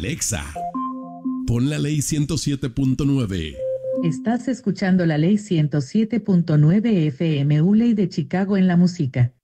Exa. Pon la ley 107.9. Estás escuchando la ley 107.9 FM Uley de Chicago en la música.